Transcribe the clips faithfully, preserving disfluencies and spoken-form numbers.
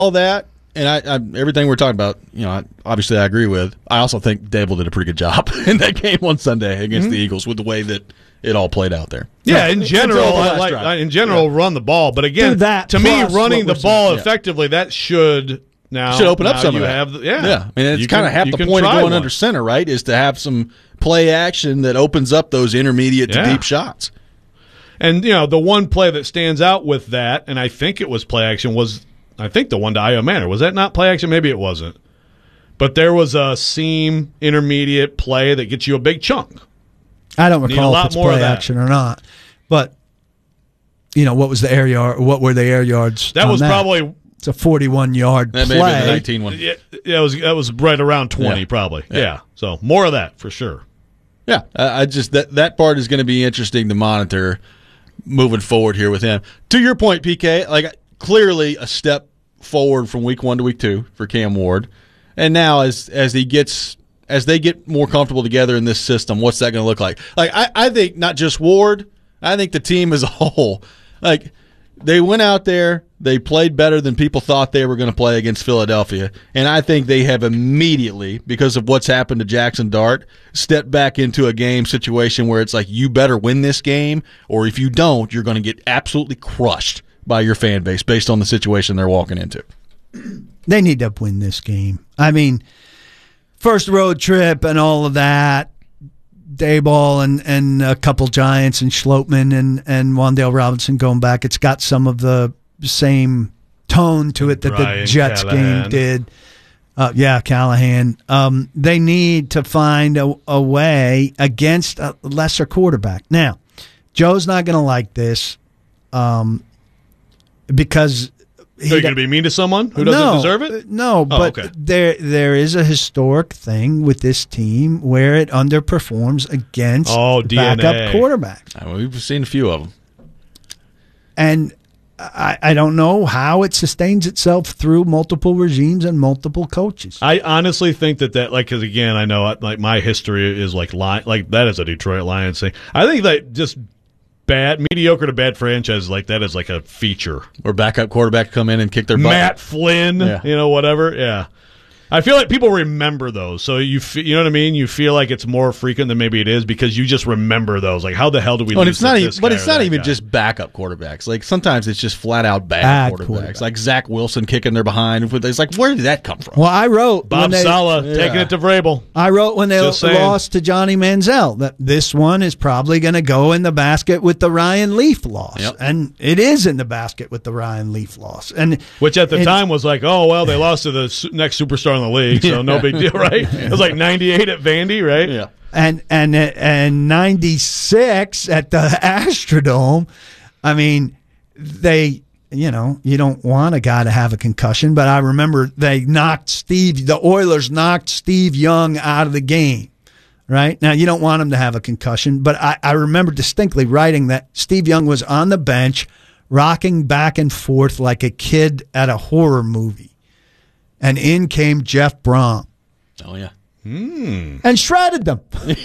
all that, and I, I everything we're talking about, you know, I, obviously I agree with. I also think Dable did a pretty good job in that game on Sunday against mm-hmm. the Eagles with the way that it all played out there. Yeah, in general, I like I, in general, yeah. run the ball. But again, that to me, running the ball saying. effectively, yeah. that should now should open up some you of that. Have the, yeah, yeah. I mean, it's kind of half the point of going one. under center, right? Is to have some play action that opens up those intermediate yeah. to deep shots. And you know, the one play that stands out with that, and I think it was play action, was I think the one to Io Manor. Was that not play action? Maybe it wasn't. But there was a seam intermediate play that gets you a big chunk. I don't recall if it's play action or not, but you know what was the air yard? What were the air yards? That was that? probably it's a forty-one yard that play. May be the nineteen one. Yeah, yeah, it was that was right around twenty, yeah. probably. Yeah. yeah, so more of that for sure. Yeah, I just that that part is going to be interesting to monitor moving forward here with him. To your point, P K, like clearly a step forward from week one to week two for Cam Ward, and now as as he gets. As they get more comfortable together in this system, what's that going to look like? Like I, I think not just Ward, I think the team as a whole. Like they went out there, they played better than people thought they were going to play against Philadelphia, and I think they have immediately, because of what's happened to Jackson Dart, stepped back into a game situation where it's like you better win this game, or if you don't, you're going to get absolutely crushed by your fan base based on the situation they're walking into. They need to win this game. I mean. First road trip and all of that, Dayball and, and a couple Giants and Schlotman and, and Wan'Dale Robinson going back. It's got some of the same tone to it that Brian the Jets Callahan. game did. Uh, yeah, Callahan. Um, they need to find a, a way against a lesser quarterback. Now, Joe's not going to like this um, because – Are you going to be mean to someone who doesn't no, deserve it? No, oh, but okay. there there is a historic thing with this team where it underperforms against oh, backup quarterbacks. Uh, we've seen a few of them. And I, I don't know how it sustains itself through multiple regimes and multiple coaches. I honestly think that that, like, because again, I know like my history is like, like that is a Detroit Lions thing. I think that just – bad, mediocre to bad franchise like that is like a feature. Or backup quarterback come in and kick their butt. Matt Flynn, yeah. you know, whatever. Yeah. I feel like people remember those. So you f- you know what I mean? You feel like it's more frequent than maybe it is because you just remember those. Like, how the hell do we oh, lose it's not this even, But it's not even guy? just backup quarterbacks. Like, sometimes it's just flat-out bad, bad quarterbacks. quarterback. Like Zach Wilson kicking their behind. It's like, where did that come from? Well, I wrote Bob they, Saleh yeah. taking it to Vrabel. I wrote when they lost to Johnny Manziel that this one is probably going to go in the basket with the Ryan Leaf loss. Yep. And it is in the basket with the Ryan Leaf loss. And Which at the time was like, oh, well, they lost to the su- next superstar in the league, so no big deal, right? It was like ninety-eight at Vandy, right? Yeah. And and and ninety-six at the Astrodome. I mean, they, you know, you don't want a guy to have a concussion, but I remember they knocked Steve, the Oilers knocked Steve Young out of the game, right? Now, you don't want him to have a concussion, but I, I remember distinctly writing that Steve Young was on the bench rocking back and forth like a kid at a horror movie. And in came Jeff Brom. Oh, yeah. Mm. And shredded them.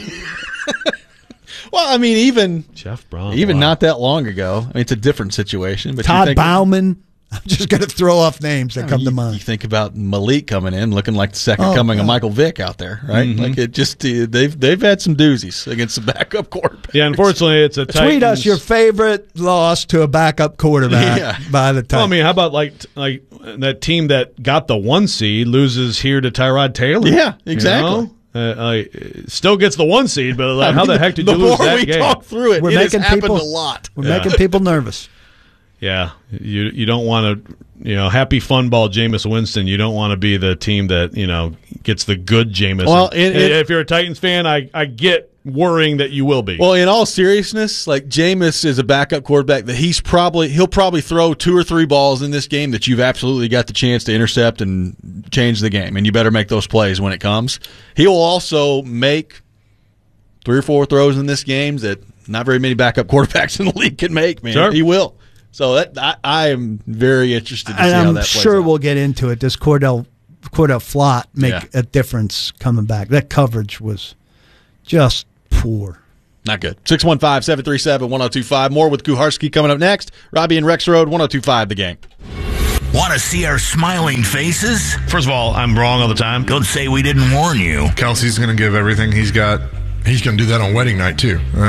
Well, I mean, even Jeff Brom, even wow. not that long ago. I mean, it's a different situation. But Todd you think, Bauman. I'm just going to throw off names that I mean, come you, to mind. You think about Malik coming in, looking like the second Oh, coming God. of Michael Vick out there, right? Mm-hmm. Like it just uh, they've they've had some doozies against the backup quarterback. Yeah, unfortunately, it's a Tweet Titans. us your favorite loss to a backup quarterback Yeah. by the time. Well, I mean, how about like like that team that got the one seed loses here to Tyrod Taylor? Yeah, exactly. You know? Uh, like, still gets the one seed, but like, I how mean, the heck did the you lose more that we game? talk through it, We're it has making happened people, a lot. We're Yeah. making people nervous. Yeah, you you don't want to, you know, happy fun ball Jameis Winston. You don't want to be the team that, you know, gets the good Jameis. Well, it, it, if you're a Titans fan, I, I get worrying that you will be. Well, in all seriousness, like Jameis is a backup quarterback that he's probably he'll probably throw two or three balls in this game that you've absolutely got the chance to intercept and change the game, and you better make those plays when it comes. He will also make three or four throws in this game that not very many backup quarterbacks in the league can make. Man, Sure. he will. So that I, I am very interested to And see how I'm that plays sure out. we'll get into it. Does Cordell Cordell Flott make Yeah. a difference coming back? That coverage was just poor. Not good. six one five, seven three seven, one oh two five. More with Kuharski coming up next. Robbie and Rex Road, one oh two five The Game. Want to see our smiling faces? First of all, I'm wrong all the time. Don't say we didn't warn you. Kelsey's going to give everything he's got. He's going to do that on wedding night, too. Uh.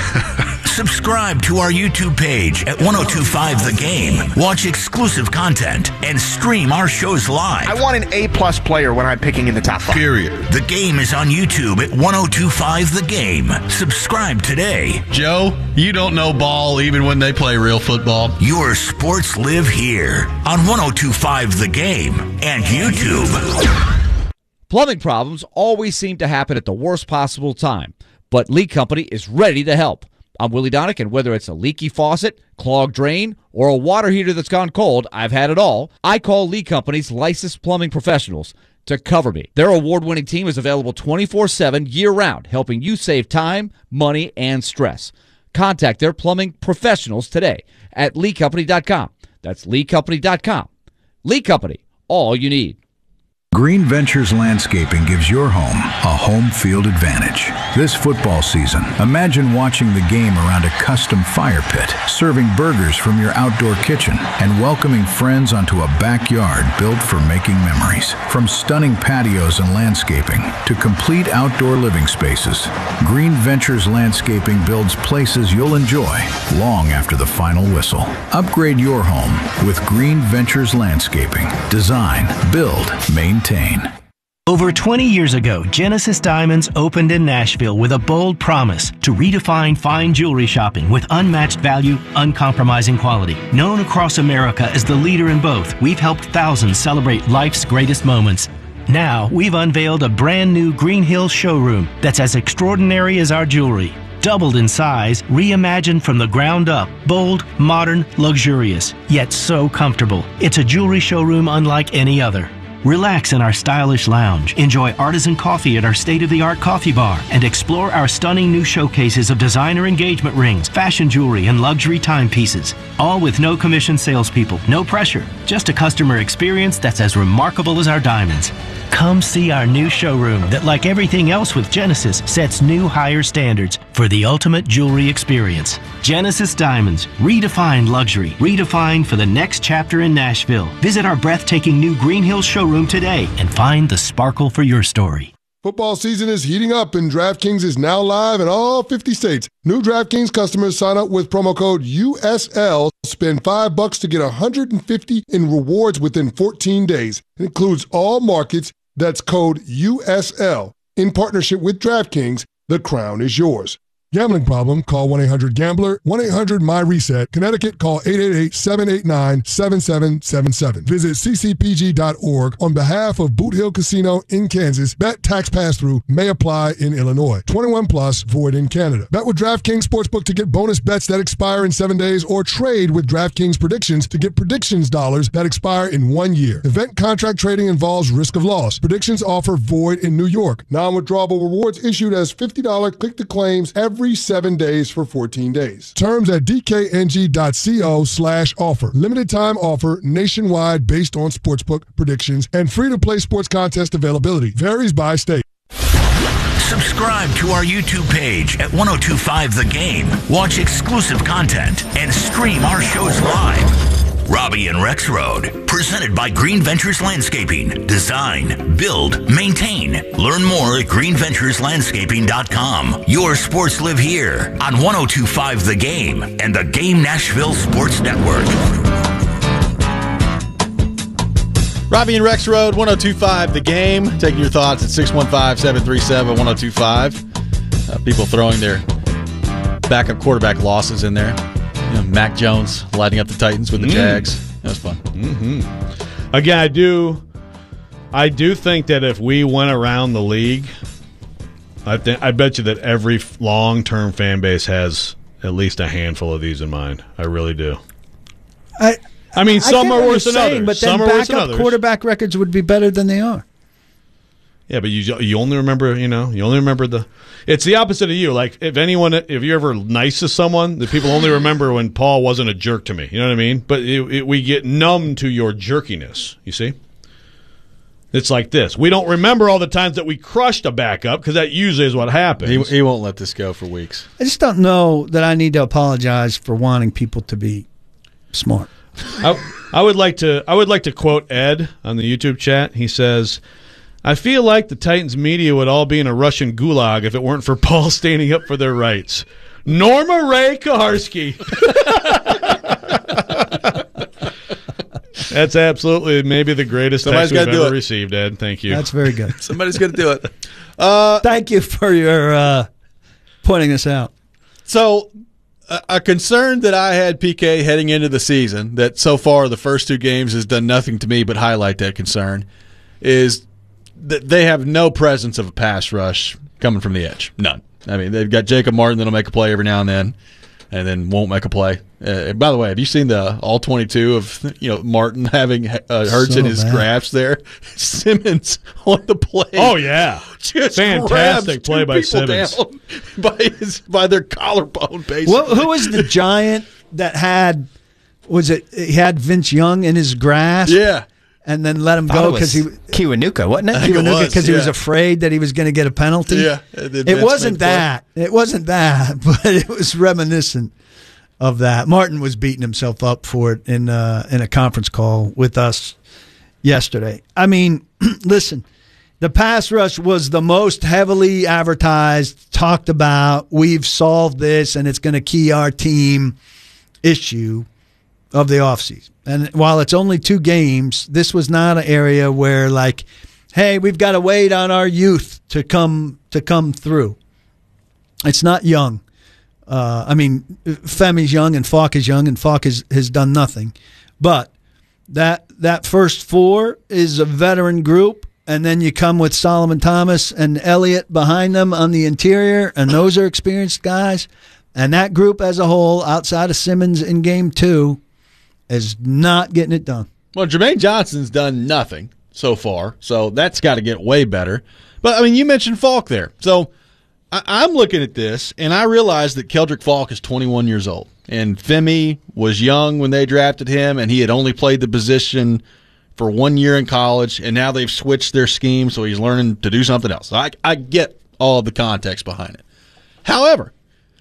Subscribe to our YouTube page at ten twenty-five The Game. Watch exclusive content and stream our shows live. I want an A-plus player when I'm picking in the top five. Period. The Game is on YouTube at ten twenty-five The Game. Subscribe today. Joe, you don't know ball even when they play real football. Your sports live here on ten twenty-five The Game and YouTube. Plumbing problems always seem to happen at the worst possible time, but Lee Company is ready to help. I'm Willie Donick, and whether it's a leaky faucet, clogged drain, or a water heater that's gone cold, I've had it all. I call Lee Company's licensed plumbing professionals to cover me. Their award-winning team is available twenty-four seven year-round, helping you save time, money, and stress. Contact their plumbing professionals today at lee company dot com. That's lee company dot com. Lee Company, all you need. Green Ventures Landscaping gives your home a home field advantage. This football season, imagine watching the game around a custom fire pit, serving burgers from your outdoor kitchen, and welcoming friends onto a backyard built for making memories. From stunning patios and landscaping to complete outdoor living spaces, Green Ventures Landscaping builds places you'll enjoy long after the final whistle. Upgrade your home with Green Ventures Landscaping. Design, build, maintain. Over twenty years ago, Genesis Diamonds opened in Nashville with a bold promise to redefine fine jewelry shopping with unmatched value, uncompromising quality. Known across America as the leader in both, we've helped thousands celebrate life's greatest moments. Now, we've unveiled a brand new Green Hills showroom that's as extraordinary as our jewelry. Doubled in size, reimagined from the ground up, bold, modern, luxurious, yet so comfortable. It's a jewelry showroom unlike any other. Relax in our stylish lounge, enjoy artisan coffee at our state-of-the-art coffee bar, and explore our stunning new showcases of designer engagement rings, fashion jewelry, and luxury timepieces. All with no commission salespeople, no pressure, just a customer experience that's as remarkable as our diamonds. Come see our new showroom that, like everything else with Genesis, sets new higher standards for the ultimate jewelry experience. Genesis Diamonds, redefined luxury, redefined for the next chapter in Nashville. Visit our breathtaking new Green Hills showroom today and find the sparkle for your story. Football season is heating up, and DraftKings is now live in all fifty states. New DraftKings customers sign up with promo code U S L, spend five bucks to get one hundred fifty in rewards within fourteen days. It includes all markets. That's code U S L. In partnership with DraftKings, the crown is yours. Gambling problem? Call one eight hundred gambler, one eight hundred my reset. Connecticut, call eight eight eight, seven eight nine, seven seven seven seven. Visit c c p g dot org on behalf of Boot Hill Casino in Kansas. Bet tax pass-through may apply in Illinois. twenty-one plus, void in Canada. Bet with DraftKings Sportsbook to get bonus bets that expire in seven days, or trade with DraftKings Predictions to get predictions dollars that expire in one year. Event contract trading involves risk of loss. Predictions offer void in New York. Non-withdrawable rewards issued as fifty dollars click-to-claims every Every seven days for fourteen days. Terms at d k n g dot co slash offer. Limited time offer nationwide based on sportsbook predictions and free-to-play sports contest availability. Varies by state. Subscribe to our YouTube page at ten twenty-five The Game. Watch exclusive content and stream our shows live. Robbie and Rex Road, presented by Green Ventures Landscaping. Design, build, maintain. Learn more at green ventures landscaping dot com. Your sports live here on ten twenty-five The Game and the Game Nashville Sports Network. Robbie and Rex Road, ten twenty-five The Game. Taking your thoughts at six one five, seven three seven, ten twenty-five. Uh, people throwing their backup quarterback losses in there. You know, Mac Jones lighting up the Titans with the mm. Jags. That was fun. Mm-hmm. Again, I do, I do think that if we went around the league, I think I bet you that every long-term fan base has at least a handful of these in mind. I really do. I, I mean, some I are worse than saying, others. But then some are worse than backup others. Quarterback records would be better than they are. Yeah, but you you only remember, you know, you only remember the. It's the opposite of you. Like, if anyone, if you're ever nice to someone, the people only remember when Paul wasn't a jerk to me. You know what I mean? But it, it, we get numb to your jerkiness. You see? It's like this. We don't remember all the times that we crushed a backup because that usually is what happens. He, he won't let this go for weeks. I just don't know that I need to apologize for wanting people to be smart. I, I would like to I would like to quote Ed on the YouTube chat. He says, I feel like the Titans media would all be in a Russian gulag if it weren't for Paul standing up for their rights. Norma Ray Kaharski. That's absolutely maybe the greatest Somebody's text we've gotta do ever it. received, Ed. Thank you. That's very good. Somebody's going to do it. Uh, Thank you for your uh, pointing this out. So, a, a concern that I had, P K, heading into the season, that so far the first two games has done nothing to me but highlight that concern, is that they have no presence of a pass rush coming from the edge. None. I mean, they've got Jacob Martin that'll make a play every now and then, and then won't make a play. Uh, by the way, have you seen the all twenty-two of you know Martin having uh, Hurts So in his bad. graphs there? Simmons on the play. Oh, yeah. Just Fantastic grabs play two by people Simmons. down by his by their collarbone, basically. Well, who was the giant that had, was it, he had Vince Young in his grasp? Yeah. And then let him Thought go it because was he Kiwanuka, wasn't it? I think it was, because he was yeah. afraid that he was going to get a penalty. Yeah, and then it Vince wasn't made the play. that. It wasn't that, but it was reminiscent of that. Martin was beating himself up for it in uh, in a conference call with us yesterday. I mean, listen, the pass rush was the most heavily advertised, talked about. We've solved this, and it's going to key our team issue of the offseason. And while it's only two games, this was not an area where, like, hey, we've got to wait on our youth to come to come through. It's not young. Uh, I mean, Femi's young and Falk is young, and Falk has, has done nothing. But that that first four is a veteran group, and then you come with Solomon Thomas and Elliott behind them on the interior, and those are experienced guys. And that group as a whole, outside of Simmons in game two, is not getting it done. Well, Jermaine Johnson's done nothing so far, so that's got to get way better. But, I mean, you mentioned Falk there. So I- I'm looking at this, and I realize that Keldrick Falk is twenty-one years old. And Femi was young when they drafted him, and he had only played the position for one year in college, and now they've switched their scheme, so he's learning to do something else. So I, I get all of the context behind it. However,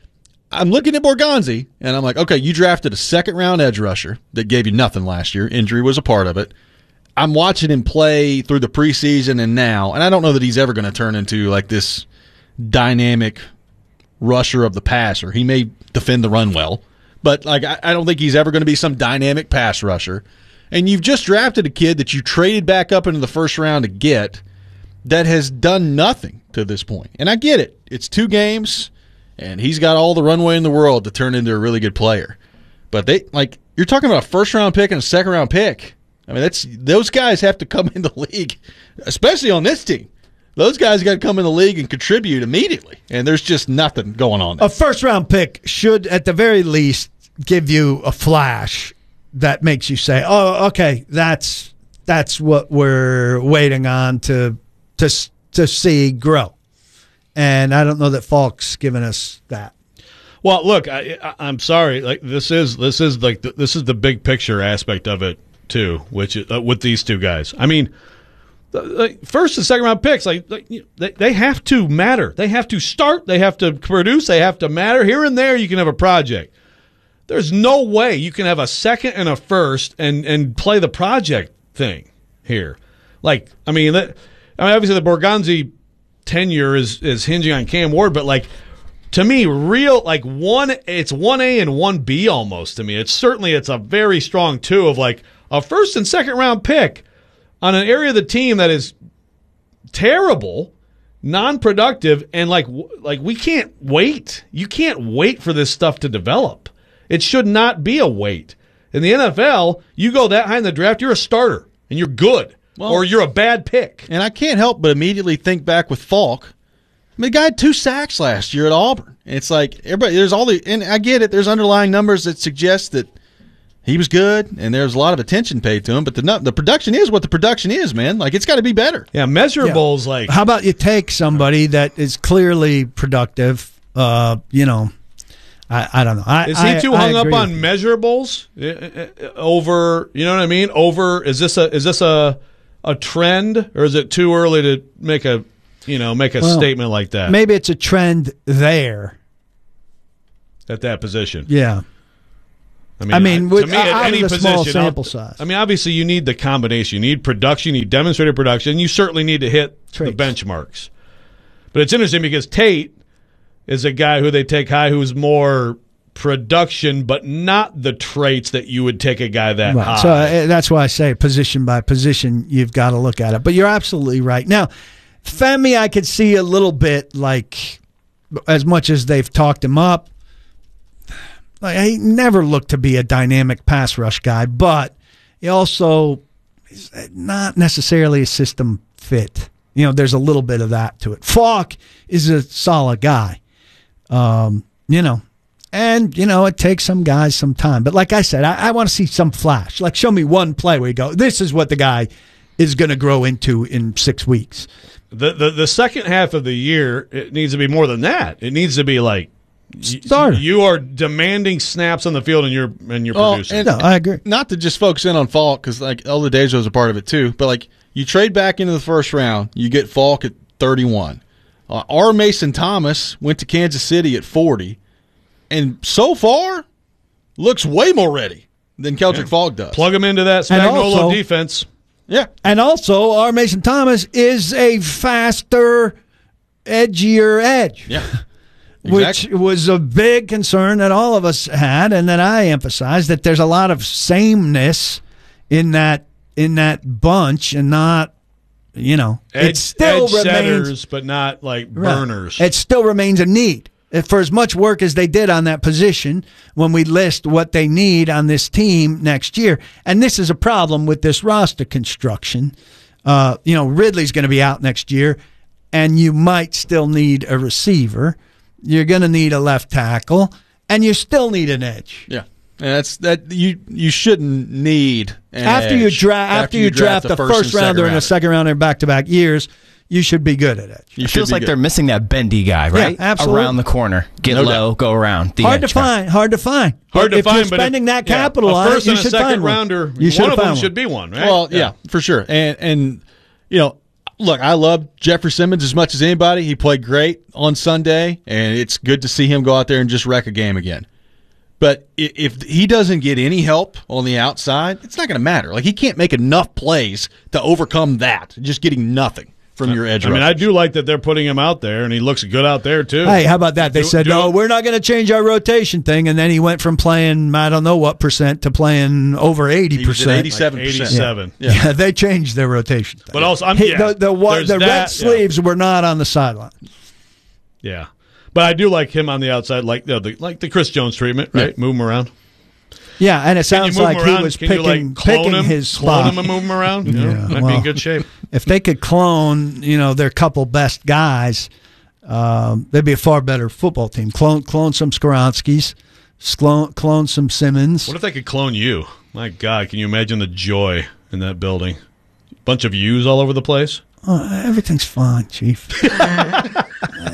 I'm looking at Borgonzi, and I'm like, okay, you drafted a second-round edge rusher that gave you nothing last year. Injury was a part of it. I'm watching him play through the preseason and now, and I don't know that he's ever going to turn into like this dynamic rusher of the passer. He may defend the run well, but like I, I don't think he's ever going to be some dynamic pass rusher. And you've just drafted a kid that you traded back up into the first round to get that has done nothing to this point. And I get it. It's two games. And he's got all the runway in the world to turn into a really good player. But they like you're talking about a first round pick and a second round pick. I mean, that's those guys have to come in the league, especially on this team. Those guys got to come in the league and contribute immediately. And there's just nothing going on there. A first round pick should, at the very least, give you a flash that makes you say, "Oh, okay, that's that's what we're waiting on to to to see grow." And I don't know that Falk's given us that. Well, look, I, I, I'm sorry. Like this is this is like the, this is the big picture aspect of it too, which is, uh, with these two guys. I mean, the, like first and second round picks, like, like you know, they they have to matter. They have to start. They have to produce. They have to matter. Here and there, you can have a project. There's no way you can have a second and a first and and play the project thing here. Like, I mean, that, I mean, obviously the Borgonzi tenure is is hinging on Cam Ward, but like to me, real like one, it's one A and one B almost to me. It's certainly it's a very strong two of like a first and second round pick on an area of the team that is terrible, non-productive, and like like we can't wait. You can't wait for this stuff to develop. It should not be a wait. In the N F L, you go that high in the draft, you're a starter and you're good. Well, or you're a bad pick. And I can't help but immediately think back with Falk. I mean, the guy had two sacks last year at Auburn. It's like everybody, there's all the, and I get it, there's underlying numbers that suggest that he was good and there's a lot of attention paid to him, but the the production is what the production is, man. Like, it's got to be better. Yeah, measurables, yeah. Like. How about you take somebody that is clearly productive, uh, you know, I, I don't know. I, is he I, too I hung up agree on measurables over, you know what I mean? Over, is this a, is this a, a trend, or is it too early to make a, you know, make a well, statement like that? Maybe it's a trend there at that position. Yeah, I mean, I mean, to with, me, at out any of the position, small sample I'll- size. I mean, obviously, you need the combination. You need production. You need demonstrated production. You certainly need to hit Traits. the benchmarks. But it's interesting because Tate is a guy who they take high who's more production, but not the traits that you would take a guy that Right. high. So uh, that's why I say position by position, you've got to look at it. But you're absolutely right. Now, Femi, I could see a little bit like, as much as they've talked him up, like, he never looked to be a dynamic pass rush guy, but he also is not necessarily a system fit. You know, there's a little bit of that to it. Falk is a solid guy, um, you know, and, you know, it takes some guys some time. But like I said, I, I want to see some flash. Like, show me one play where you go, this is what the guy is going to grow into in six weeks. The, the the second half of the year, it needs to be more than that. It needs to be like Starter. you are demanding snaps on the field, and you're and you're Well, producing. and No, I agree. Not to just focus in on Falk, because like Oladipo was a part of it too. But like you trade back into the first round, you get Falk at thirty-one. Uh, R. Mason Thomas went to Kansas City at forty, and so far looks way more ready than Keldrick Yeah. Falk does. Plug him into that And Spagnuolo also- defense. Yeah, And also, R. Mason Thomas is a faster, edgier edge. yeah, Which exactly. was a big concern that all of us had, and that I emphasized, that there's a lot of sameness in that in that bunch, and not, you know, Edge, it still edge remains setters, but not like Right. burners. It still remains a need. If for as much work as they did on that position when we list what they need on this team next year. And this is a problem with this roster construction. Uh, you know, Ridley's going to be out next year, and you might still need a receiver. You're going to need a left tackle, and you still need an edge. Yeah, and that's that. You you shouldn't need an After you, edge dra- after you draft the first, and rounder and a rounder. second rounder in back-to-back years, you should be good at edge. You It should feels be like good. they're missing that bendy guy, right? Yeah, absolutely. Around the corner. Get No low, doubt. go around. The Hard to edge guy. find. Hard to find. Hard But to if find, you're but if- spending that yeah, capital a on first it, you and a should second find one. rounder. You should one have of them found should one. be one, right? Well, yeah. for sure. And and you know, look, I love Jeffrey Simmons as much as anybody. He played great on Sunday, and it's good to see him go out there and just wreck a game again. But i- if he doesn't get any help on the outside, it's not going to matter. Like, he can't make enough plays to overcome that, just getting nothing from your edge I mean, I rushers. do like that they're putting him out there, and he looks good out there too. Hey, how about that? They Do- said, do no, it. we're not going to change our rotation thing. And then he went from playing, I don't know what percent, to playing over eighty He was at percent. eighty-seven percent. eighty-seven. Yeah. Yeah, they changed their rotation thing. But also, I'm He- yeah, the the, wa- there's the red that, sleeves were not on the sideline. Yeah. But I do like him on the outside, like you know, the like the Chris Jones treatment, right? Move him around. Yeah, and it Can you sounds move like him he around? was Can picking, you like clone picking him, his clone spot. him and move him around? You know, Yeah, might be well, in good shape. If they could clone, you know, their couple best guys, um, they'd be a far better football team. Clone, clone some Skoronskis, clone, clone some Simmons. What if they could clone you? My God, can you imagine the joy in that building? Bunch of yous all over the place. Oh, everything's fine, Chief. uh,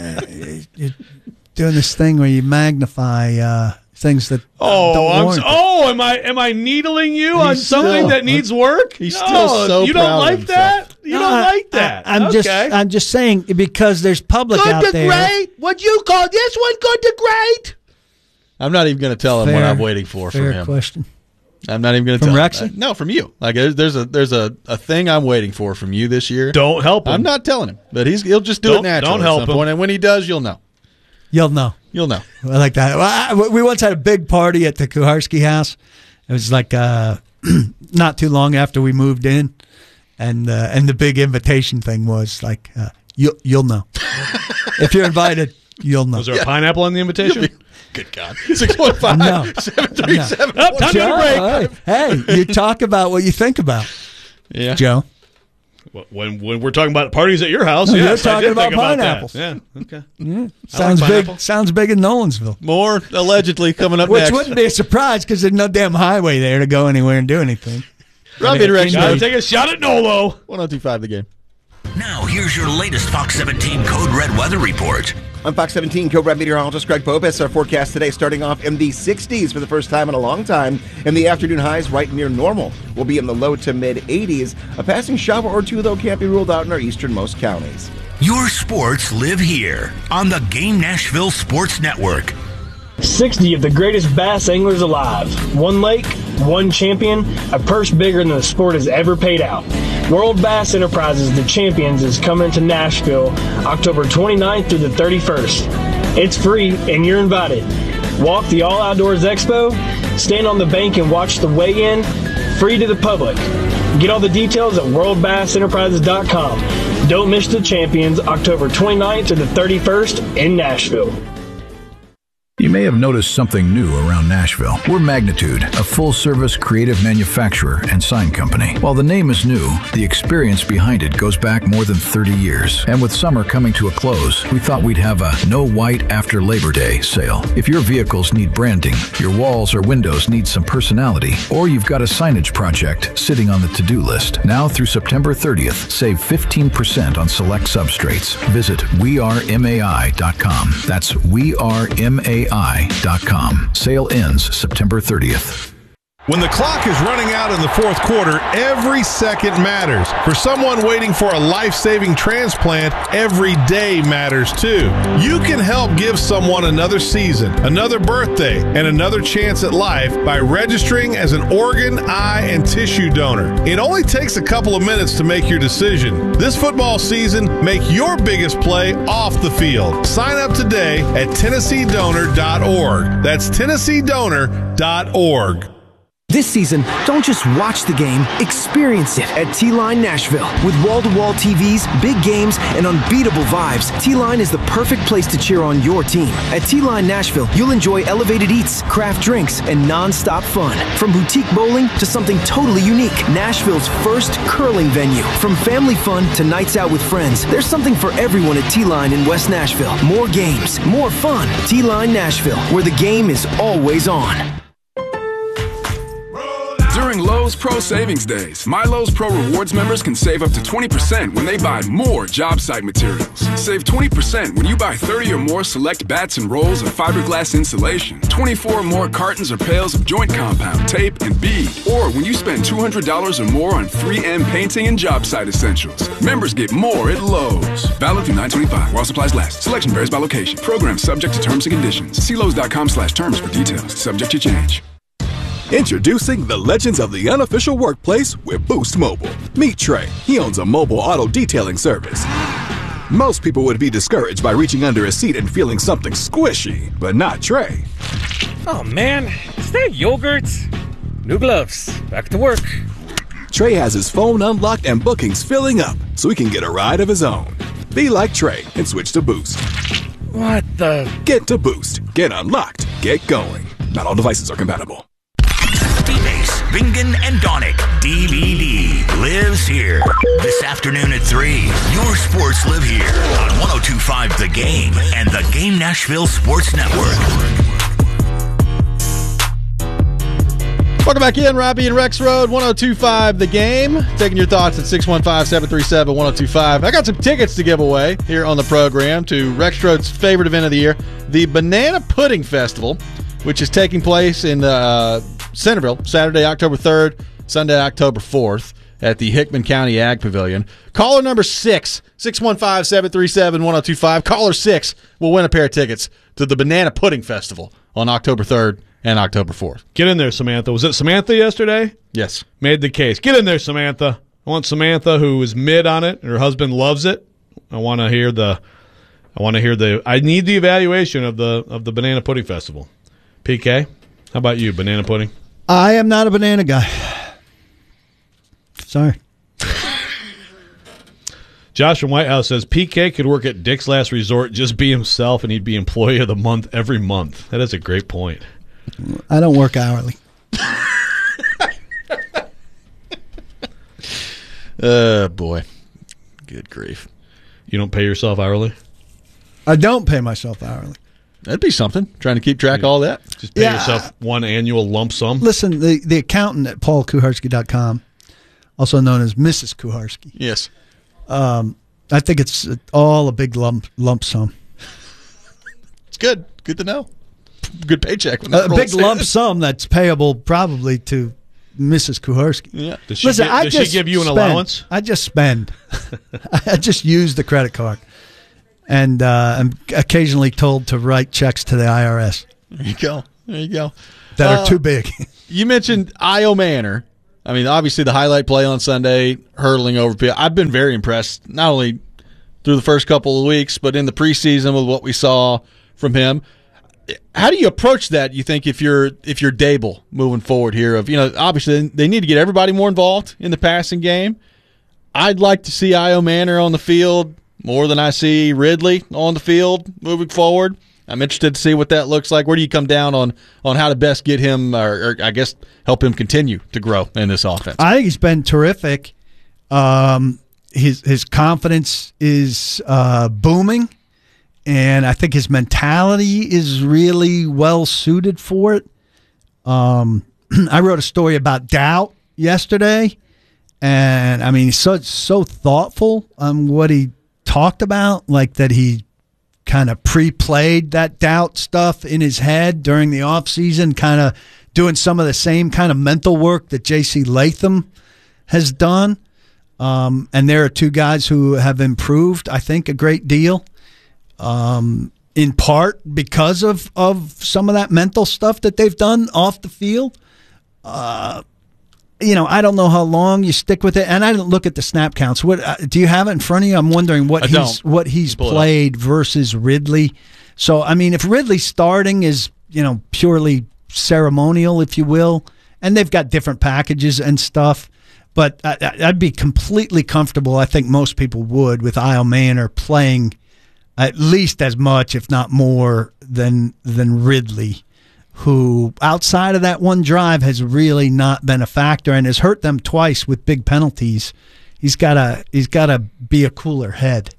you're doing this thing where you magnify uh, things that Oh, don't I'm warrant so, it. oh, am I am I needling you on He's something still- that needs work? he's No, still so you proud don't of like himself. that. You No, don't I- like that. I, am okay. just, I'm just saying because there's public out there. What you call this one? Good to great. I'm not even going to tell him what Fair- I'm waiting for from Fair him. question. I'm not even going to From tell Rexy? him. Uh, no, from you. Like there's, there's a there's a, a thing I'm waiting for from you this year. Don't help him. I'm not telling him, but he's he'll just do Don't- it naturally. don't at help some him. point, and when he does, you'll know. You'll know. You'll know. I like that. Well, I- we once had a big party at the Kuharski house. It was like uh, not too long after we moved in, and uh, and the big invitation thing was like, uh, you'll you'll know if you're invited. You'll know. Was there a pineapple on the invitation? Good God. six one five, No. seven three seven. Oh, time to Joe, break. hey, hey, you talk about what you think about, Yeah. Joe. When when we're talking about parties at your house, No, yes, you're I talking did about think about pineapples. that. Yeah, okay. Sounds pineapple. big. Sounds big in Nolansville, More allegedly coming up which next. wouldn't be a surprise because there's no damn highway there to go anywhere and do anything. Robbie and Rex, Gotta take a shot at Nolo. one oh two five the game. Now, here's your latest Fox seventeen Code Red weather report. I'm Fox seventeen Code Red meteorologist Greg Popis. Our forecast today starting off in the sixties for the first time in a long time. In the afternoon, highs right near normal. We'll be in the low to mid eighties. A passing shower or two, though, can't be ruled out in our easternmost counties. Your sports live here on the Game Nashville Sports Network. sixty of the greatest bass anglers alive. One lake, one champion, a purse bigger than the sport has ever paid out. World Bass Enterprises The Champions is coming to Nashville October twenty-ninth through the thirty-first. It's free and you're invited. Walk the All Outdoors Expo, stand on the bank and watch the weigh-in, free to the public. Get all the details at world bass enterprises dot com. Don't miss the Champions October twenty-ninth to the thirty-first in Nashville. You may have noticed something new around Nashville. We're Magnitude, a full-service creative manufacturer and sign company. While the name is new, the experience behind it goes back more than thirty years. And with summer coming to a close, we thought we'd have a No White After Labor Day sale. If your vehicles need branding, your walls or windows need some personality, or you've got a signage project sitting on the to-do list, now through September thirtieth, save fifteen percent on select substrates. Visit we are M A I dot com. That's we are M A I dot com. Sale ends September thirtieth. When the clock is running out in the fourth quarter, every second matters. For someone waiting for a life-saving transplant, every day matters too. You can help give someone another season, another birthday, and another chance at life by registering as an organ, eye, and tissue donor. It only takes a couple of minutes to make your decision. This football season, make your biggest play off the field. Sign up today at Tennessee Donor dot org. That's Tennessee Donor dot org. This season, don't just watch the game, experience it at T-Line Nashville. With wall-to-wall T Vs, big games, and unbeatable vibes, T-Line is the perfect place to cheer on your team. At T-Line Nashville, you'll enjoy elevated eats, craft drinks, and non-stop fun. From boutique bowling to something totally unique, Nashville's first curling venue. From family fun to nights out with friends, there's something for everyone at T-Line in West Nashville. More games, more fun. T-Line Nashville, where the game is always on. During Lowe's Pro Savings Days, My Lowe's Pro Rewards members can save up to twenty percent when they buy more job site materials. Save twenty percent when you buy thirty or more select bats and rolls of fiberglass insulation, twenty-four or more cartons or pails of joint compound, tape, and bead, or when you spend two hundred dollars or more on three M painting and job site essentials. Members get more at Lowe's. Valid through nine twenty-five while supplies last. Selection varies by location. Program subject to terms and conditions. See Lowe's dot com slash terms for details. Subject to change. Introducing the legends of the unofficial workplace with Boost Mobile. Meet Trey. He owns a mobile auto detailing service. Most people would be discouraged by reaching under a seat and feeling something squishy, but not Trey. Oh man, is that yogurt? New gloves. Back to work. Trey has his phone unlocked and bookings filling up, so he can get a ride of his own. Be like Trey and switch to Boost. What the? Get to Boost. Get unlocked. Get going. Not all devices are compatible. D-Base, Bingen, and Donick, D V D, lives here. This afternoon at three, your sports live here on one oh two point five The Game and the Game Nashville Sports Network. Welcome back in, Robbie and Rex Road, one oh two point five The Game. Taking your thoughts at six one five, seven three seven, one oh two five. I got some tickets to give away here on the program to Rex Road's favorite event of the year, the Banana Pudding Festival, which is taking place in uh, Centerville, Saturday, October third, Sunday, October fourth, at the Hickman County Ag Pavilion. Caller number six, six one five, seven three seven, one oh two five. Caller six will win a pair of tickets to the Banana Pudding Festival on October third and October fourth. Get in there, Samantha. Was it Samantha yesterday? Yes. Made the case. Get in there, Samantha. I want Samantha, who is mid on it, and her husband loves it. I want to hear the. I want to hear the. I need the evaluation of the of the Banana Pudding Festival. P K, how about you, banana pudding? I am not a banana guy. Sorry. Josh from White House says P K could work at Dick's Last Resort, just be himself, and he'd be Employee of the Month every month. That is a great point. I don't work hourly. Uh, boy. Good grief. You don't pay yourself hourly? I don't pay myself hourly. That'd be something, trying to keep track of all that. Just pay yeah. yourself one annual lump sum? Listen, the, the accountant at paul kuharski dot com, also known as Missus Kuharski. Yes. Um, I think it's all a big lump lump sum. It's good. Good to know. Good paycheck. When a big lump sum that's payable probably to Missus Kuharski. Yeah. Does she, Listen, get, I does just she give you an spend. allowance? I just spend. I just use the credit card. And uh, I'm occasionally told to write checks to the I R S. There you go. There you go. That Uh, are too big. You mentioned Io Manor. I mean, obviously the highlight play on Sunday, hurdling over people. I've been very impressed, not only through the first couple of weeks, but in the preseason with what we saw from him. How do you approach that, you think, if you're if you're Dable moving forward here? Of, you know, obviously they need to get everybody more involved in the passing game. I'd like to see Io Manor on the field more than I see Ridley on the field moving forward. I'm interested to see what that looks like. Where do you come down on, on how to best get him, or, or I guess help him continue to grow in this offense? I think he's been terrific. Um, his his confidence is uh, booming, and I think his mentality is really well suited for it. Um, I wrote a story about doubt yesterday, and I mean, he's so so thoughtful on what he talked about, like that he kind of pre-played that doubt stuff in his head during the offseason, kind of doing some of the same kind of mental work that J C Latham has done. Um, and there are two guys who have improved, I think, a great deal, um, in part because of, of some of that mental stuff that they've done off the field. Uh, you know, I don't know how long you stick with it, and I didn't look at the snap counts. What uh, do you have it in front of you? I'm wondering what I he's don't. what he's played versus Ridley. So, I mean, if Ridley starting is, you know, purely ceremonial, if you will, and they've got different packages and stuff, but I, I'd be completely comfortable. I think most people would with Io Manor playing at least as much, if not more, than than Ridley, who outside of that one drive has really not been a factor and has hurt them twice with big penalties. He's got to he's got to be a cooler head.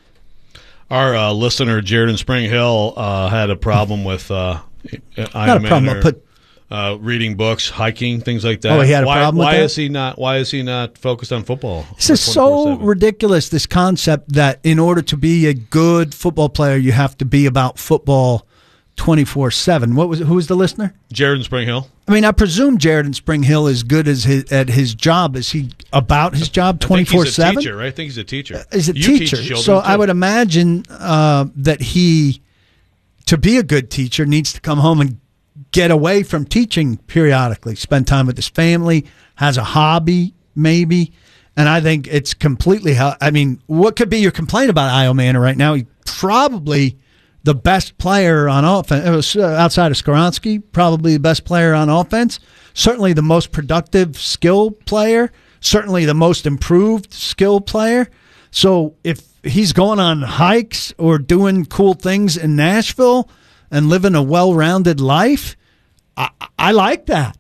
Our uh, listener, Jared in Spring Hill, uh, had a problem with uh, Not a problem, but uh, reading books, hiking, things like that. Oh, he had a why, problem with why that? is he not? Why is he not focused on football? This is so ridiculous, this concept that in order to be a good football player, you have to be about football twenty-four seven. What was who was the listener? Jared in Spring Hill. I mean, I presume Jared in Spring Hill is good as his, at his job. Is he about his job twenty-four seven? He's a teacher, right? I think he's a teacher. Is a You teacher. teach children, So too. I would imagine uh, that he, to be a good teacher, needs to come home and get away from teaching periodically, spend time with his family, has a hobby maybe. And I think it's completely, I mean, what could be your complaint about Io Manor right now? He probably the best player on offense. It was uh, outside of Skoronski, probably the best player on offense. Certainly the most productive skill player. Certainly the most improved skill player. So if he's going on hikes or doing cool things in Nashville and living a well-rounded life, I, I like that.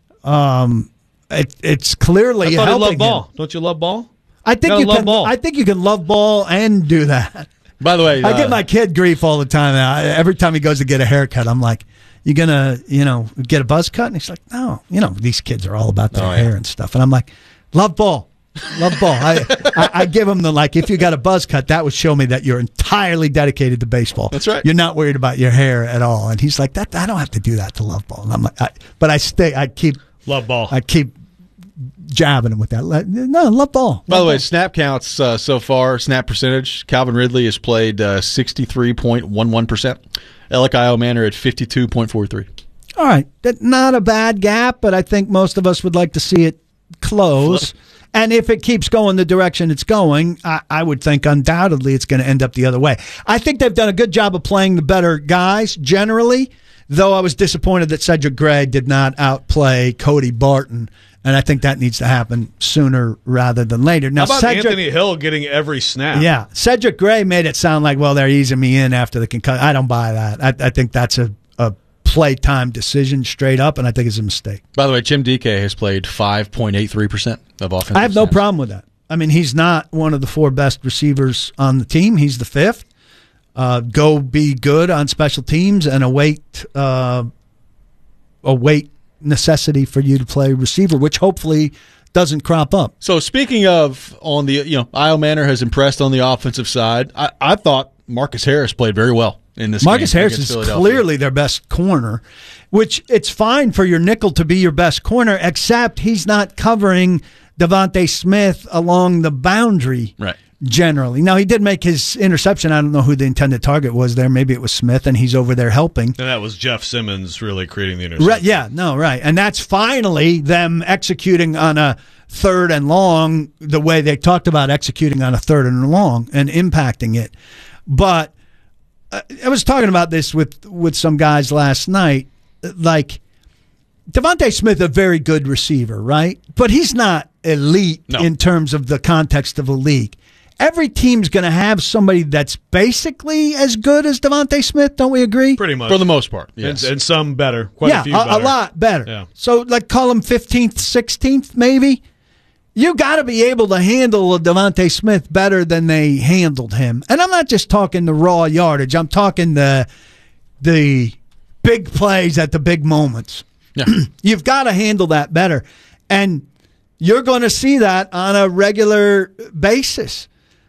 Um, it, it's clearly I thought you helping love ball. him. Don't you love ball? I think Gotta you love can. ball. I think you can love ball and do that. By the way, I uh, give my kid grief all the time. I, every time he goes to get a haircut, I'm like, "You gonna, you know, get a buzz cut?" And he's like, "No, you know, these kids are all about their Oh, yeah. hair and stuff." And I'm like, "Love ball, love ball." I, I, I give him the like, if you got a buzz cut, that would show me that you're entirely dedicated to baseball. That's right. You're not worried about your hair at all. And he's like, "That I don't have to do that to love ball." And I'm like, I, but I stay. I keep Love ball. I keep jabbing him with that. Let- No, love ball. By the Love way, ball. snap counts uh, so far, snap percentage, Calvin Ridley has played uh, sixty-three point one one percent. Alec Io Manor at fifty-two point four three. All right, that not a bad gap, but I think most of us would like to see it close. And if it keeps going the direction it's going, I, I would think undoubtedly it's going to end up the other way. I think they've done a good job of playing the better guys generally, though I was disappointed that Cedric Gray did not outplay Cody Barton, and I think that needs to happen sooner rather than later. Now, How about Cedric, Anthony Hill getting every snap? yeah, Cedric Gray made it sound like, well, they're easing me in after the concussion. I don't buy that. I, I think that's a, a playtime decision straight up, and I think it's a mistake. By the way, Jim D K has played five point eight three percent of offensive I have no snaps. problem with that. I mean, he's not one of the four best receivers on the team. He's the fifth. Uh, go be good on special teams and await uh, await necessity for you to play receiver, which hopefully doesn't crop up. So speaking of on the, you know, Io Manor has impressed on the offensive side. I, I thought Marcus Harris played very well in this Marcus game Harris against is Philadelphia. clearly their best corner, which it's fine for your nickel to be your best corner, except he's not covering Devontae Smith along the boundary. Right. generally. Now, he did make his interception. I don't know who the intended target was there. Maybe it was Smith, and he's over there helping. And that was Jeff Simmons really creating the interception. Right, yeah, no, right. And that's finally them executing on a third and long the way they talked about executing on a third and long and impacting it. But uh, I was talking about this with, with some guys last night. Like, Devontae Smith, a very good receiver, right? But he's not elite No. in terms of the context of a league. Every team's going to have somebody that's basically as good as Devontae Smith, don't we agree? Pretty much. For the most part, yes. And, and some better. Quite yeah, a few a, better. a lot better. Yeah. So, like, call him fifteenth, sixteenth, maybe? You got to be able to handle a Devontae Smith better than they handled him. And I'm not just talking the raw yardage. I'm talking the the big plays at the big moments. Yeah. You've got to handle that better. And you're going to see that on a regular basis.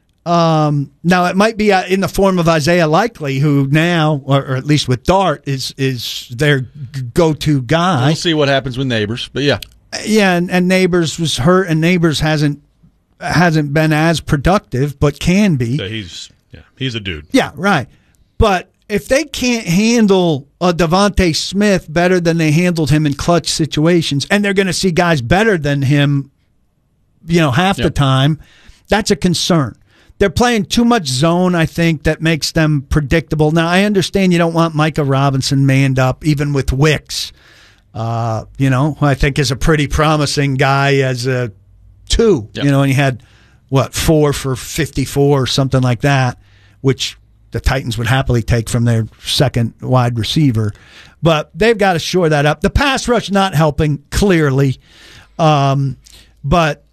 Um, now, it might be in the form of Isaiah Likely, who now, or, or at least with Dart, is is their go-to guy. We'll see what happens with Neighbors, but yeah. Yeah, and, and Neighbors was hurt, and Neighbors hasn't hasn't been as productive, but can be. So he's yeah, he's a dude. Yeah, right. But if they can't handle a Devontae Smith better than they handled him in clutch situations, and they're going to see guys better than him, you know, half Yep. the time, that's a concern. They're playing too much zone, I think, that makes them predictable. Now, I understand you don't want Micah Robinson manned up, even with Wicks, uh, you know, who I think is a pretty promising guy as a two, Yep. you know, and he had, what, four for fifty-four or something like that, which the Titans would happily take from their second wide receiver. But they've got to shore that up. The pass rush not helping, clearly. Um, but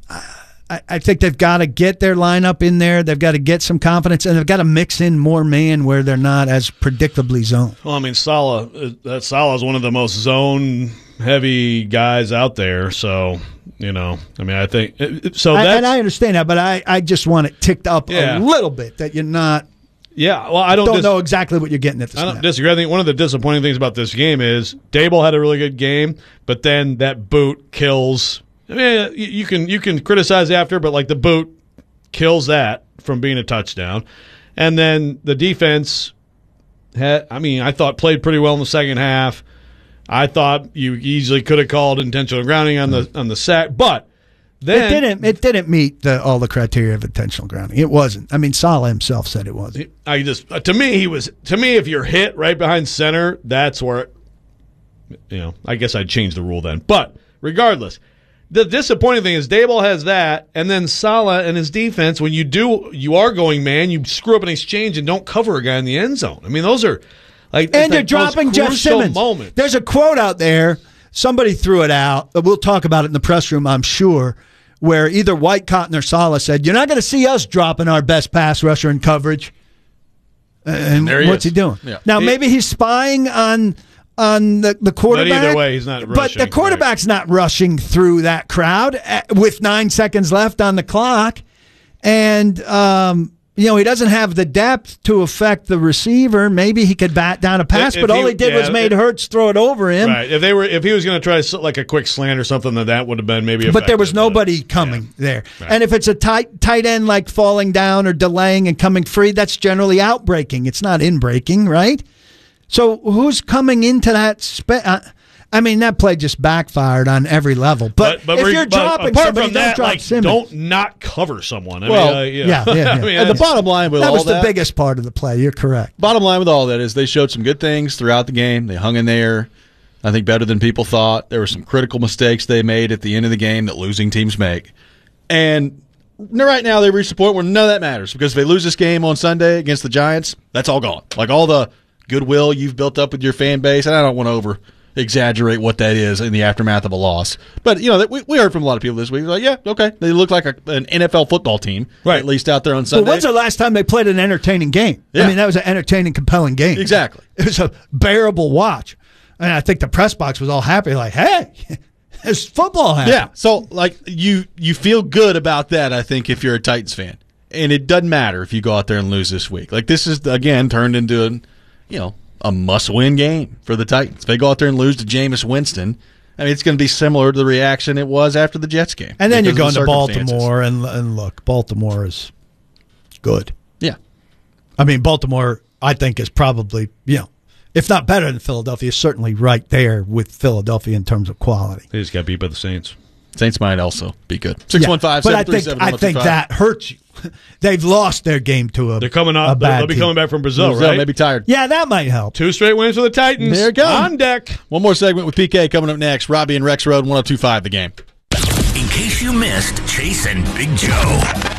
I, I think they've got to get their lineup in there. They've got to get some confidence, and they've got to mix in more man where they're not as predictably zoned. Well, I mean, Salah, uh, that Salah is one of the most zone-heavy guys out there. So, you know, I mean, I think so. I, That's, and I understand that, but I, I just want it ticked up Yeah. a little bit that you're not. yeah. Well, I don't, Don't dis- know exactly what you're getting at the I don't snap. disagree. I think one of the disappointing things about this game is Dable had a really good game, but then that boot kills. I mean, you you can you can criticize after, but like the boot kills that from being a touchdown, and then the defense had. I mean, I thought played pretty well in the second half. I thought you easily could have called intentional grounding on the on the sack, but then it didn't. It didn't meet the, all the criteria of intentional grounding. It wasn't. I mean, Salah himself said it wasn't. I just to me he was to me if you're hit right behind center, that's where you know. I guess I'd change the rule then, but regardless. The disappointing thing is Dable has that, and then Salah and his defense, when you do, you are going man, you screw up an exchange and don't cover a guy in the end zone. I mean, those are like And the you're dropping most Jeff crucial Simmons. moments. There's a quote out there. Somebody threw it out. We'll talk about it in the press room, I'm sure, where either White Cotton or Salah said, "You're not going to see us dropping our best pass rusher in coverage." And there he what's is. he doing? Yeah. Now, He- maybe he's spying on on the, the quarterback. either way, he's not But rushing, the quarterback's not rushing through that crowd uh, with nine seconds left on the clock. And, um, you know, he doesn't have the depth to affect the receiver. Maybe he could bat down a pass, If but all he- he did yeah, was made if- Hurts throw it over him. Right. If they were, if he was going to try s- like a quick slant or something, then that would have been maybe. But there was effective, nobody coming there. Right. And if it's a tight tight end like falling down or delaying and coming free, that's generally out breaking. It's not in breaking, right? So who's coming into that? Spe- uh, I mean, that play just backfired on every level. But, But, but if re- you're but dropping apart somebody, from don't that, drop like, Simmons. don't not cover someone. I Well, mean, uh, yeah, yeah, yeah. I mean, And the that's- bottom line with that all was the that, biggest part of the play. You're correct. bottom line with all that is they showed some good things throughout the game. They hung in there, I think, better than people thought. There were some critical mistakes they made at the end of the game that losing teams make. And right now they reached the point where none of that matters because if they lose this game on Sunday against the Giants, that's all gone. Like all the goodwill you've built up with your fan base, and I don't want to over exaggerate what that is in the aftermath of a loss. But, you know, that we, we heard from a lot of people this week. Like, yeah, okay, they look like a, an N F L football team, Right. at least out there on Sunday. Well, when's the last time they played an entertaining game? Yeah. I mean, that was an entertaining, compelling game. Exactly. It was a bearable watch. And I think the press box was all happy, like, hey, there's football happening. Yeah, so like you you feel good about that, I think, if you're a Titans fan. And it doesn't matter if you go out there and lose this week. Like this is again turned into an, you know, a must-win game for the Titans. If they go out there and lose to Jameis Winston, I mean it's going to be similar to the reaction it was after the Jets game. And then you're going because to of the circumstances. Baltimore, and, and look, Baltimore is good. Yeah. I mean, Baltimore, I think, is probably, you know, if not better than Philadelphia, certainly right there with Philadelphia in terms of quality. They just got beat by the Saints. Saints might also be good. six one five, seven three seven, But I think, I think that hurts you. They've lost their game to a They're coming up. a bad They'll be team. coming back from Brazil, Brazil right? may be tired. Yeah, that might help. Two straight wins for the Titans. There you go. On deck. One more segment with P K coming up next. Robbie and Rex Road, one oh two point five The Game. In case you missed Chase and Big Joe.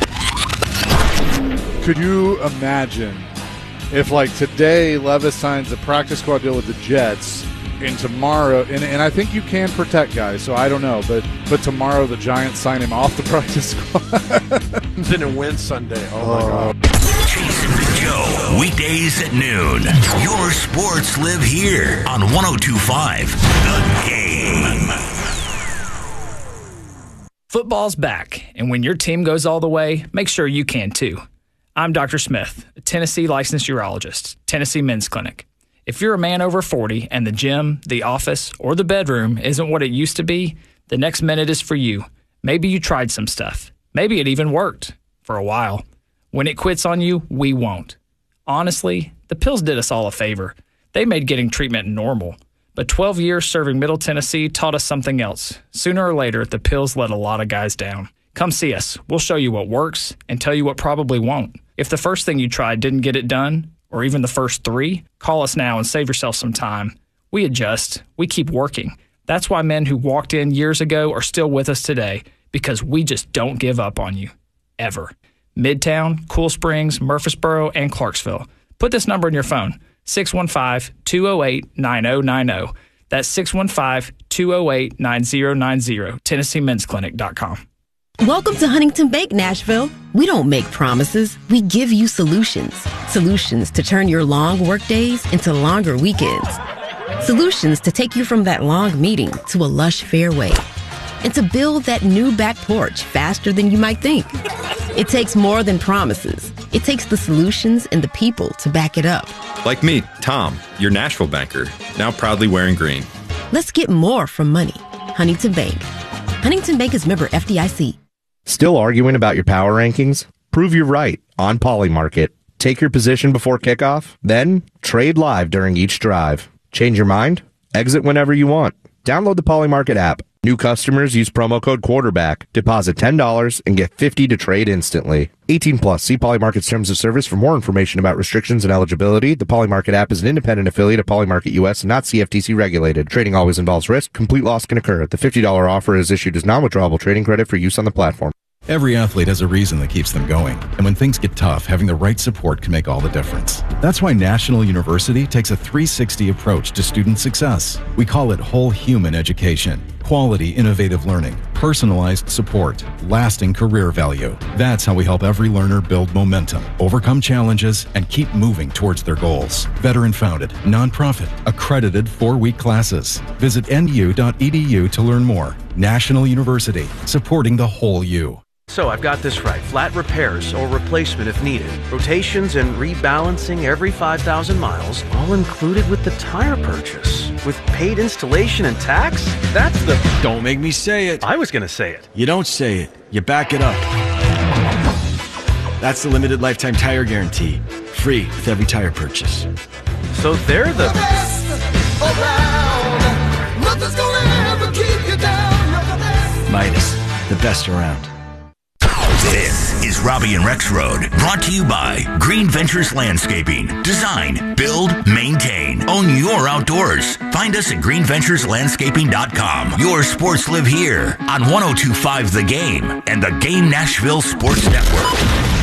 Could you imagine if, like, today Levis signs a practice squad deal with the Jets, and tomorrow, and, and I think you can protect guys, so I don't know, but but tomorrow the Giants sign him off the practice squad. Then it wins Sunday. Oh, my God. Chase and Big Joe, weekdays at noon. Your sports live here on one oh two point five The Game. Football's back, and when your team goes all the way, make sure you can too. I'm Doctor Smith, a Tennessee licensed urologist, Tennessee Men's Clinic. If you're a man over forty and the gym, the office, or the bedroom isn't what it used to be, the next minute is for you. Maybe you tried some stuff. Maybe it even worked for a while. When it quits on you, we won't. Honestly, the pills did us all a favor. They made getting treatment normal. But twelve years serving Middle Tennessee taught us something else. Sooner or later, the pills let a lot of guys down. Come see us. We'll show you what works and tell you what probably won't. If the first thing you tried didn't get it done, or even the first three, call us now and save yourself some time. We adjust. We keep working. That's why men who walked in years ago are still with us today, because we just don't give up on you. Ever. Midtown, Cool Springs, Murfreesboro, and Clarksville. Put this number in your phone, six one five, two oh eight, nine oh nine oh. That's six one five, two oh eight, nine oh nine oh, Tennessee Men's Clinic dot com. Welcome to Huntington Bank, Nashville. We don't make promises, we give you solutions. Solutions to turn your long work days into longer weekends. Solutions to take you from that long meeting to a lush fairway. And to build that new back porch faster than you might think. It takes more than promises. It takes the solutions and the people to back it up. Like me, Tom, your Nashville banker, now proudly wearing green. Let's get more from money. Huntington Bank. Huntington Bank is member F D I C. Still arguing about your power rankings? Prove you're right on Polymarket. Take your position before kickoff, then trade live during each drive. Change your mind? Exit whenever you want. Download the Polymarket app. New customers use promo code quarterback. Deposit ten dollars and get fifty dollars to trade instantly. eighteen plus. See Polymarket's terms of service for more information about restrictions and eligibility. The Polymarket app is an independent affiliate of Polymarket U S and not C F T C regulated. Trading always involves risk. Complete loss can occur. The fifty dollars offer is issued as non-withdrawable trading credit for use on the platform. Every athlete has a reason that keeps them going. And when things get tough, having the right support can make all the difference. That's why National University takes a three sixty approach to student success. We call it whole human education. Quality, innovative learning, personalized support, lasting career value. That's how we help every learner build momentum, overcome challenges, and keep moving towards their goals. Veteran-founded, nonprofit, accredited four-week classes. Visit N U dot E D U to learn more. National University, supporting the whole you. So I've got this right. Flat repairs or replacement if needed. Rotations and rebalancing every five thousand miles, all included with the tire purchase. With paid installation and tax? That's the... Don't make me say it. I was going to say it. You don't say it. You back it up. That's the limited lifetime tire guarantee. Free with every tire purchase. So they're the... best around. Nothing's gonna ever keep you down. You're the best. Midas, the best around. This is Robbie and Rex Road, brought to you by Green Ventures Landscaping. Design, build, maintain, own your outdoors. Find us at green ventures landscaping dot com. Your sports live here on one oh two point five The Game and the Game Nashville Sports Network.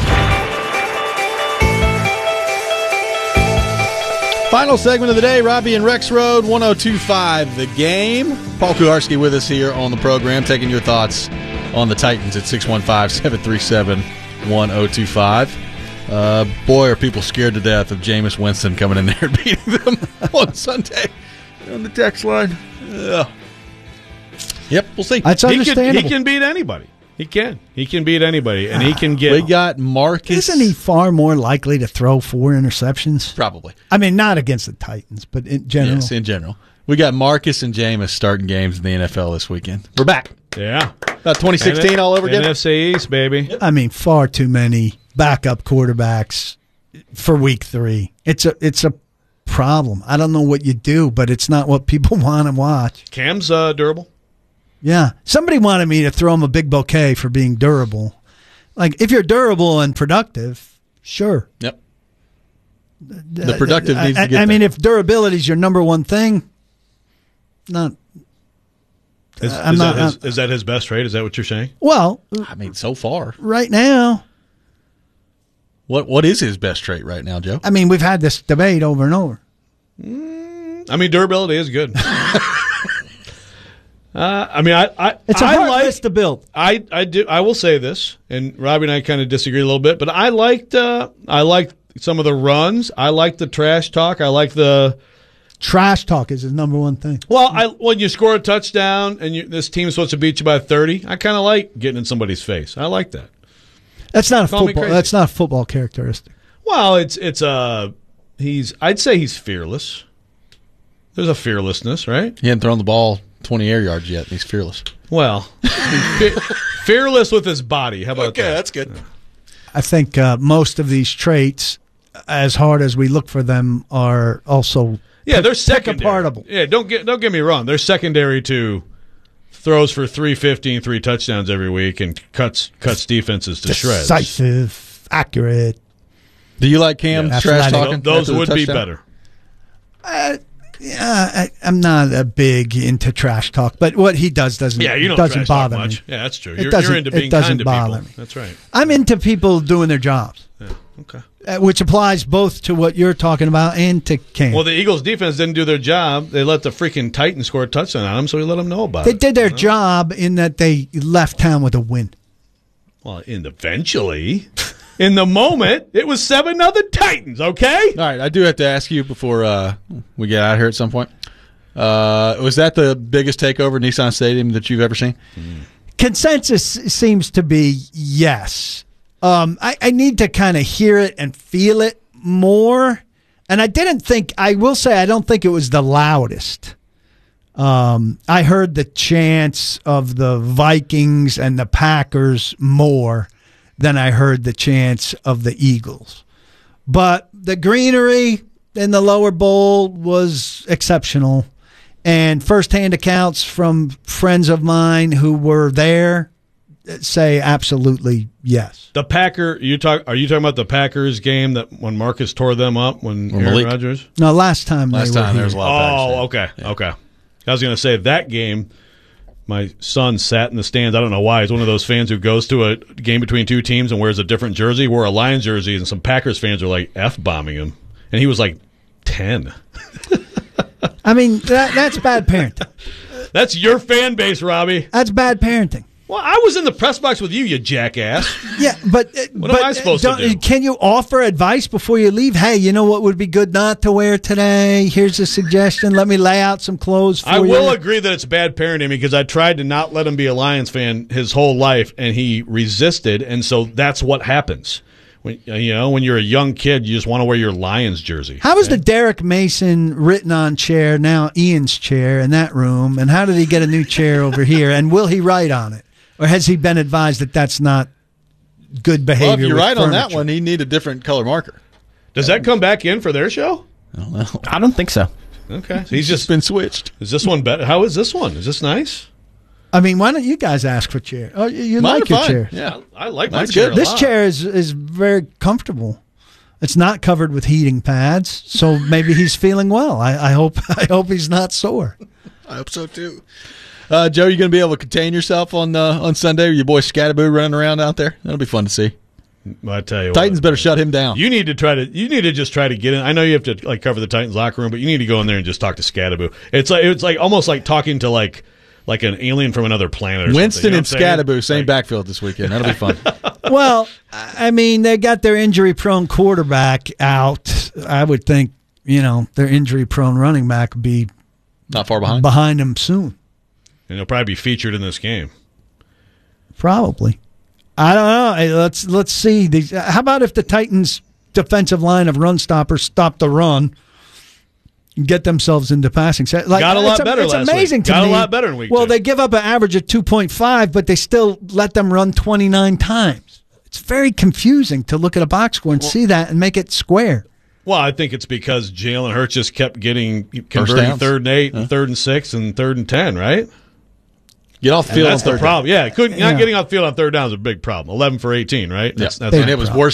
Final segment of the day, Robbie and Rex Road, one oh two point five The Game. Paul Kuharski with us here on the program, taking your thoughts on the Titans at six one five, seven three seven, one oh two five. Uh, boy, are people scared to death of Jameis Winston coming in there and beating them on Sunday on the text line. Ugh. Yep, we'll see. That's he understandable. Can, he can beat anybody. He can. He can beat anybody, and he can get... We got Marcus. Isn't he far more likely to throw four interceptions? Probably. I mean, not against the Titans, but in general. Yes, in general. We got Marcus and Jameis starting games in the N F L this weekend. We're back. Yeah. About twenty sixteen all over again. N F C East, baby. I mean, far too many backup quarterbacks for week three. It's a it's a problem. I don't know what you do, but it's not what people want to watch. Cam's uh, durable. Yeah. Somebody wanted me to throw him a big bouquet for being durable. Like, if you're durable and productive, sure. Yep. The productive needs I, to get I there. mean, if durability is your number one thing, not. Is, I'm is, not. that his, uh, is that his best trade? Is that what you're saying? Well, I mean, so far. right now, What What is his best trait right now, Joe? I mean, we've had this debate over and over. I mean, durability is good. Uh, I mean, I, I It's a I hard like, list to build. I, I do. I will say this, and Robbie and I kind of disagree a little bit, but I liked. Uh, I liked some of the runs. I liked the trash talk. I like the trash talk is his number one thing. Well, I when you score a touchdown and you, this team's supposed to beat you by thirty, I kind of like getting in somebody's face. I like that. That's not a Call me football. crazy. That's not a football characteristic. Well, it's it's a he's. I'd say he's fearless. There's a fearlessness, right? He hadn't thrown the ball twenty air yards yet. And he's fearless. Well, fe- fearless with his body. How about Okay, that? that's good. I think uh, most of these traits, as hard as we look for them, are also Yeah, they're pick secondary. apartable. Yeah, don't get don't get me wrong. They're secondary to throws for three fifty and three touchdowns every week and cuts cuts defenses to shreds. Decisive, accurate. Do you like Cam Yeah. trash Athletic. talking? Those after the would be touchdown? better. Uh, yeah, I, I'm not a big into trash talk, but what he does doesn't Yeah, you don't doesn't trash talk bother much. me. Yeah, that's true. It You're, doesn't- you're into it being doesn't kind to bother people. me. That's right. I'm into people doing their jobs. Yeah, okay. Uh, which applies both to what you're talking about and to Cam. Well, the Eagles' defense didn't do their job. They let the freaking Titans score a touchdown on them, so we let them know about they it. did their job in that they left town with a win. Well, in eventually, in the moment, it was seven nothing Titans. Okay. All right, I do have to ask you before uh, we get out of here at some point. Uh, was that the biggest takeover in Nissan Stadium that you've ever seen? Consensus seems to be yes. Um, I, I need to kind of hear it and feel it more. And I didn't think, I will say, I don't think it was the loudest. Um, I heard the chants of the Vikings and the Packers more than I heard the chants of the Eagles. But the greenery in the lower bowl was exceptional. And firsthand accounts from friends of mine who were there say absolutely yes. The Packer, you talk? Are you talking about the Packers game that when Marcus tore them up when Or Aaron Malik. Rodgers? No, last time Last they were time there was here. a lot of Oh, okay, okay. I was going to say that game. My son sat in the stands. I don't know why. He's one of those fans who goes to a game between two teams and wears a different jersey. Wore a Lions jersey, and some Packers fans are like f bombing him, and he was like ten. I mean, that, that's bad parenting. That's your fan base, Robbie. That's bad parenting. Well, I was in the press box with you, you jackass. Yeah, but What but, am I supposed don't- to do? Can you offer advice before you leave? Hey, you know what would be good not to wear today? Here's a suggestion. Let me lay out some clothes for I you. will agree that it's bad parenting because I tried to not let him be a Lions fan his whole life, and he resisted, and so that's what happens. When you know, when you're a young kid, you just want to wear your Lions jersey. How was the Derek Mason written on chair, now Ian's chair, in that room? And how did he get a new chair over here? And will he write on it? Or has he been advised that that's not good behavior? Well, if you're with right on that furniture? one, he need a different color marker. Does that come back in for their show? I don't know. I don't think so. Okay, He's just been switched. Is this one better? How is this one? Is this nice? I mean, why don't you guys ask for chair? Oh, you, you Mine like are your fine. chair. Yeah, I like my That's chair good. a This lot. chair is, is very comfortable. It's not covered with heating pads, so maybe he's feeling well. I, I hope I hope he's not sore. I hope so too. Uh, Joe, you going to be able to contain yourself on uh, on Sunday? Your boy Scattaboo running around out there. That'll be fun to see. I tell you, Titans what, better shut him down. You need to try to. You need to just try to get in. I know you have to like cover the Titans locker room, but you need to go in there and just talk to Scattaboo. It's like it's like almost like talking to like like an alien from another planet. Or Winston something, you know and what I'm saying? Scattaboo, same backfield this weekend. That'll be fun. Well, I mean, they got their injury-prone quarterback out. I would think, you know, their injury-prone running back would be Not far behind. behind them soon. And he'll probably be featured in this game. Probably. I don't know. Hey, let's let's see. These, how about if the Titans' defensive line of run stoppers stop the run and get themselves into passing? Like, Got a lot it's, better It's last amazing week. to Got a me. lot better in week Well, two. they give up an average of two point five, but they still let them run twenty-nine times. It's very confusing to look at a box score and well, see that and make it square. Well, I think it's because Jalen Hurts just kept getting converting third and eight, yeah. and third and six, and third and ten, right? Get off the field. And that's on the third problem. down. Yeah, couldn't, yeah. not getting off the field on third down is a big problem. Eleven for eighteen, right? That's, yeah. that's and it was problem. worse